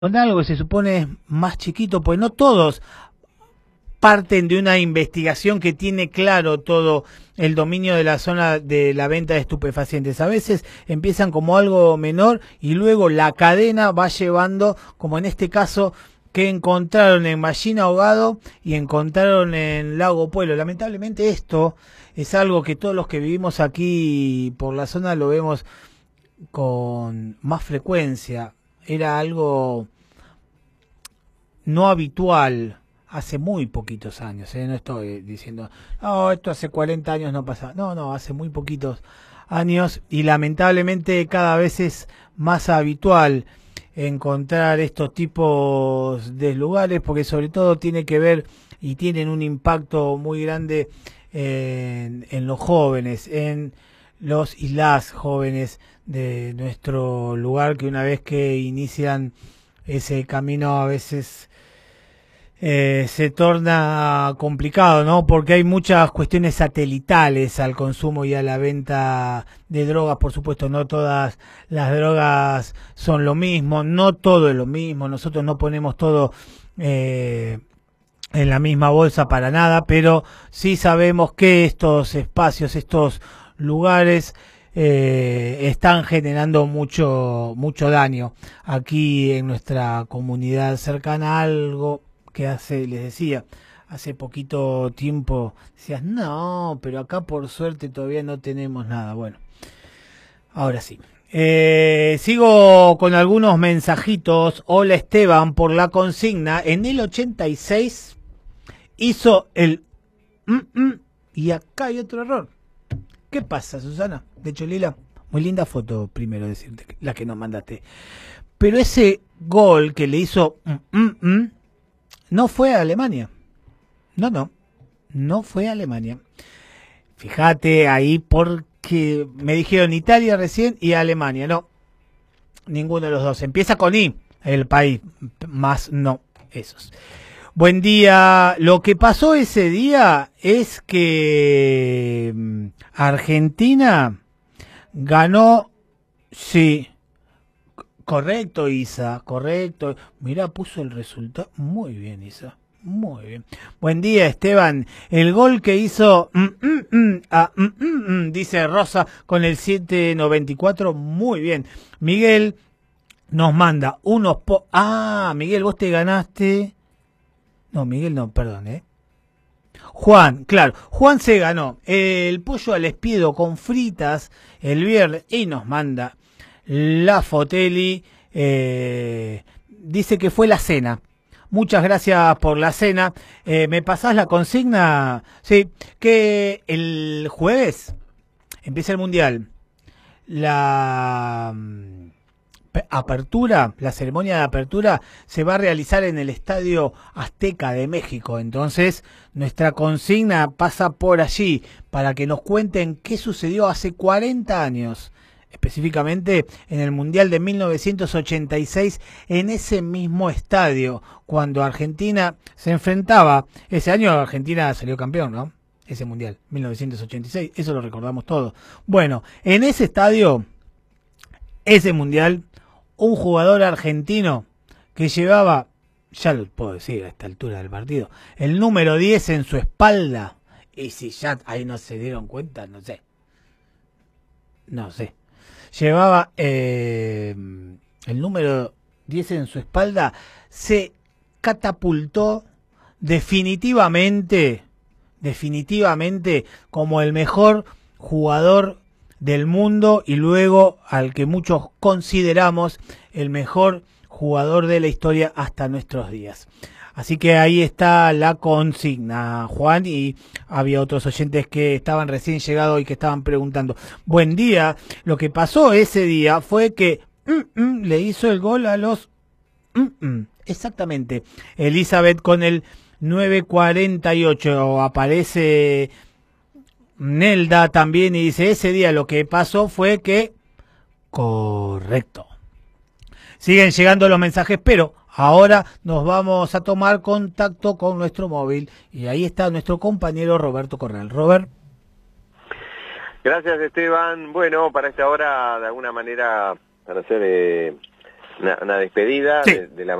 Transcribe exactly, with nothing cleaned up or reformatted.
con algo que se supone más chiquito, pues no todos parten de una investigación que tiene claro todo el dominio de la zona de la venta de estupefacientes. A veces empiezan como algo menor y luego la cadena va llevando, como en este caso que encontraron en Mallín Ahogado y encontraron en Lago Puelo. Lamentablemente esto es algo que todos los que vivimos aquí por la zona lo vemos con más frecuencia. Era algo no habitual hace muy poquitos años, ¿eh? No estoy diciendo, no, esto hace cuarenta años no pasa. No, no, hace muy poquitos años y lamentablemente cada vez es más habitual encontrar estos tipos de lugares porque sobre todo tiene que ver y tienen un impacto muy grande en, en los jóvenes, en los y las jóvenes de nuestro lugar, que una vez que inician ese camino a veces eh, se torna complicado, ¿no? Porque hay muchas cuestiones satelitales al consumo y a la venta de drogas. Por supuesto, no todas las drogas son lo mismo, no todo es lo mismo, nosotros no ponemos todo eh, en la misma bolsa para nada, pero sí sabemos que estos espacios, estos lugares eh, están generando mucho mucho daño aquí en nuestra comunidad cercana. Algo que hace, les decía, hace poquito tiempo decías, no, pero acá por suerte todavía no tenemos nada. Bueno, ahora sí. Eh, sigo con algunos mensajitos. Hola Esteban, por la consigna. En el ochenta y seis hizo el mm, mm, y acá hay otro error. ¿Qué pasa, Susana? De Cholila, muy linda foto, primero decirte, la que nos mandaste. Pero ese gol que le hizo mm, mm, mm, no fue a Alemania. No, no, no fue a Alemania. Fíjate ahí porque me dijeron Italia recién y Alemania. No, ninguno de los dos. Empieza con I, el país, más no, esos. Buen día. Lo que pasó ese día es que Argentina ganó, sí, correcto Isa, correcto. Mirá, puso el resultado. Muy bien Isa, muy bien. Buen día Esteban. El gol que hizo, mm, mm, mm, ah, mm, mm, mm, dice Rosa con el siete noventa y cuatro, muy bien. Miguel nos manda unos... Po ah, Miguel, vos te ganaste... No, Miguel no, perdón, ¿eh? Juan, claro, Juan se ganó el pollo al espiedo con fritas el viernes y nos manda la Foteli, eh, dice que fue la cena. Muchas gracias por la cena. Eh, ¿Me pasás la consigna? Sí, que el jueves empieza el Mundial. La apertura, la ceremonia de apertura se va a realizar en el Estadio Azteca de México. Entonces nuestra consigna pasa por allí para que nos cuenten qué sucedió hace cuarenta años, específicamente en el Mundial de mil novecientos ochenta y seis, en ese mismo estadio, cuando Argentina se enfrentaba. Ese año Argentina salió campeón, ¿no? Ese Mundial, mil novecientos ochenta y seis, eso lo recordamos todos. Bueno, en ese estadio, ese Mundial, un jugador argentino que llevaba, ya lo puedo decir a esta altura del partido, el número diez en su espalda. Y si ya ahí no se dieron cuenta, no sé. No sé. Llevaba eh, el número diez en su espalda, se catapultó definitivamente, definitivamente como el mejor jugador del mundo y luego al que muchos consideramos el mejor jugador de la historia hasta nuestros días. Así que ahí está la consigna, Juan, y había otros oyentes que estaban recién llegados y que estaban preguntando. Buen día. Lo que pasó ese día fue que mm, mm, le hizo el gol a los... Mm, mm, exactamente. Elizabeth con el nueve cuarenta y ocho. Aparece Nelda también y dice, ese día lo que pasó fue que... Correcto. Siguen llegando los mensajes, pero ahora nos vamos a tomar contacto con nuestro móvil y ahí está nuestro compañero Roberto Corral. Robert. Gracias Esteban. Bueno, para esta hora, de alguna manera, para hacer eh, una, una despedida Sí. de, de la